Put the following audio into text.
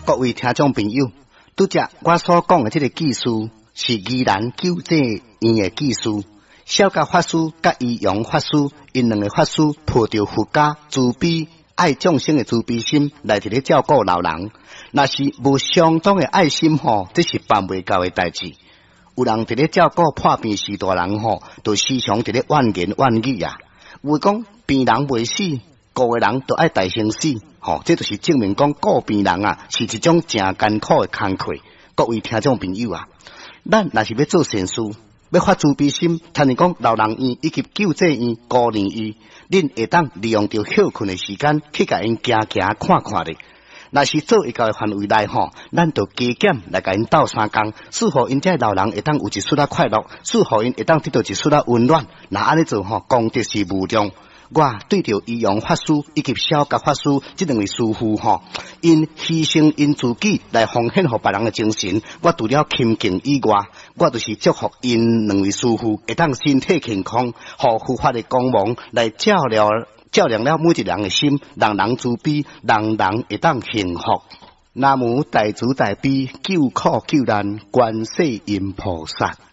各位听众朋友，拄则我所讲的这个技术是宜兰救济院的技术。小甲法师甲义勇法师，因两个法师抱着佛家慈悲、爱众生的慈悲心来伫咧照顾老人。若是无相当的爱心吼，这是办袂到的代志。有人伫咧照顾破病时大人吼，就时常伫咧怨言怨语啊。有讲病人未死，顾个人都爱大生死，吼，这就是证明讲顾病人啊是一种真艰苦的工课。各位听众朋友啊，咱若是要做善事，要发慈悲心，像你讲老人院以及救济院、孤儿院，恁会当利用着休困的时间去甲因行行看看咧。若是做会到的范围内吼，咱就加减来甲因斗3工，使互因这老人会当有一丝仔快乐，使互因会当得到一丝仔温暖。那安尼做吼，功德是无量。我对着义勇法师以及小甲法师这两位师父吼，因牺牲因自己来奉献互别人的精神，我除了钦敬以外，我就是祝福因两位师父会当身体健康，互佛法的光芒来照亮了每一个人的心，人人慈悲，人人会当幸福。南无大慈大悲救苦救难观世音菩萨。